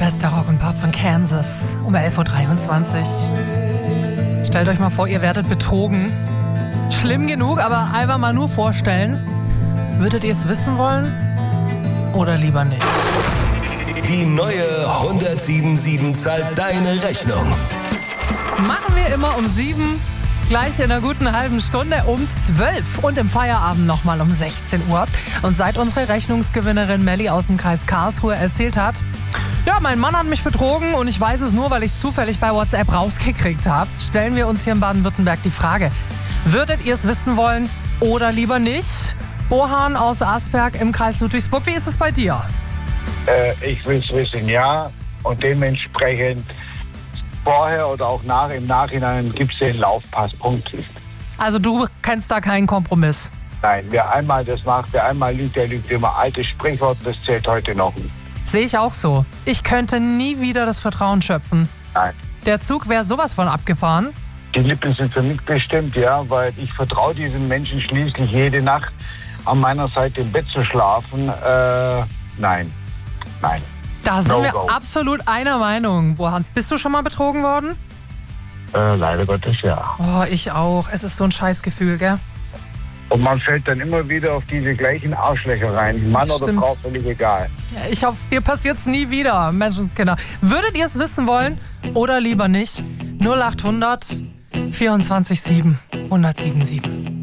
Bester Rock und Pop von Kansas um 11.23 Uhr. Stellt euch mal vor, ihr werdet betrogen. Schlimm genug, aber einfach mal nur vorstellen. Würdet ihr es wissen wollen oder lieber nicht? Die neue 107.7 zahlt deine Rechnung. Machen wir immer um 7, gleich in einer guten halben Stunde um 12 und im Feierabend nochmal um 16 Uhr. Und seit unsere Rechnungsgewinnerin Melli aus dem Kreis Karlsruhe erzählt hat, ja, mein Mann hat mich betrogen und ich weiß es nur, weil ich es zufällig bei WhatsApp rausgekriegt habe, stellen wir uns hier in Baden-Württemberg die Frage, würdet ihr es wissen wollen oder lieber nicht? Bohan aus Asberg im Kreis Ludwigsburg, wie ist es bei dir? Ich will es wissen, ja. Und dementsprechend vorher oder auch im Nachhinein gibt es den Laufpass. Punkt. Also du kennst da keinen Kompromiss? Nein, wer einmal das macht, wer einmal lügt, der lügt immer. Altes Sprichwort, das zählt heute noch. Sehe ich auch so. Ich könnte nie wieder das Vertrauen schöpfen. Nein. Der Zug wäre sowas von abgefahren. Die Lippen sind für mich bestimmt, ja, weil ich vertraue diesen Menschen schließlich jede Nacht an meiner Seite im Bett zu schlafen. Nein. Da sind wir No-go. absolut einer Meinung. Bohan, bist du schon mal betrogen worden? Leider Gottes, ja. Oh, ich auch. Es ist so ein Scheißgefühl, gell? Und man fällt dann immer wieder auf diese gleichen Arschlöcher rein. Mann oder Stimmt. Frau, völlig egal. Ja, ich hoffe, dir passiert's nie wieder, Menschenskinder. Würdet ihr es wissen wollen oder lieber nicht? 0800 24 7 107 7.